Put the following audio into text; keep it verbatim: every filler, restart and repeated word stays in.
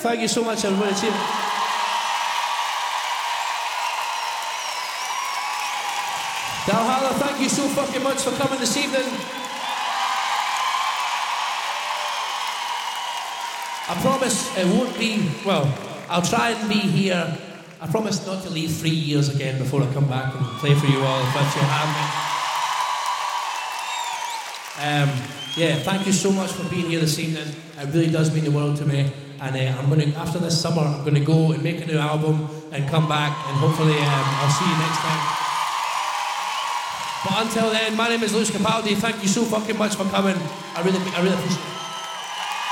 thank you so much, everybody. Team. Dalhalla, thank you so fucking much for coming this evening. I promise it won't be, well, I'll try and be here. I promise not to leave three years again before I come back and play for you all, if that's your hand. Um, yeah, thank you so much for being here this evening. It really does mean the world to me. And uh, I'm going to, after this summer, I'm going to go and make a new album and come back, and hopefully um, I'll see you next time. But until then, my name is Lewis Capaldi. Thank you so fucking much for coming. I really, I really appreciate it.